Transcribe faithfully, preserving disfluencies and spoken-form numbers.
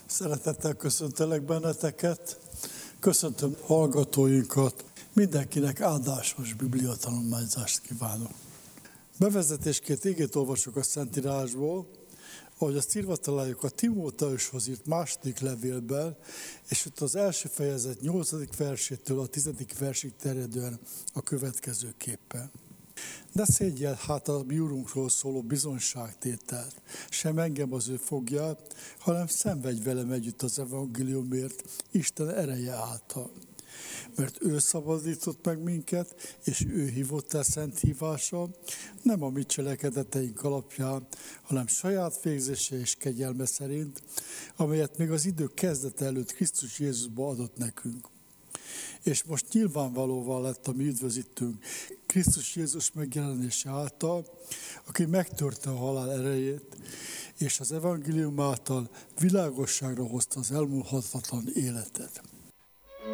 Szeretettel köszöntelek benneteket, köszöntöm hallgatóinkat, mindenkinek áldásos bibliatanulmányzást kívánok. Bevezetésként igét olvasok a Szentírásból, ahogy azt írva találjuk a Timóteushoz írt második levélben, és itt az első fejezet nyolcadik versétől a tizedik versig terjedően a következőképpen. Ne szégyeld hát a mi Urunkról szóló bizonyságtételt, sem engem az ő fogja, hanem szenvedj velem együtt az evangéliumért, Isten ereje által. Mert ő szabadított meg minket, és ő hívott el szent hívásra, nem a mi cselekedeteink alapján, hanem saját végzése és kegyelme szerint, amelyet még az idő kezdete előtt Krisztus Jézusba adott nekünk. És most nyilvánvalóvá lett a mi üdvözítőnk Krisztus Jézus megjelenése által, aki megtörte a halál erejét, és az evangélium által világosságra hozta az elmúlhatatlan életet.